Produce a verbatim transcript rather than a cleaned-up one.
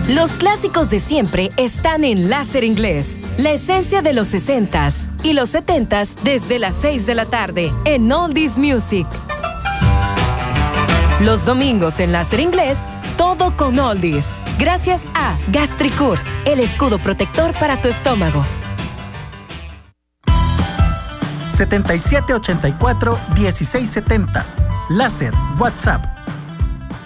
Los clásicos de siempre están en Láser Inglés. La esencia de los sesentas y los setentas desde las seis de la tarde en Oldies Music. Los domingos en Láser Inglés, todo con Oldies. Gracias a Gastricur, el escudo protector para tu estómago. setenta y siete ochenta y cuatro dieciséis setenta. Láser, WhatsApp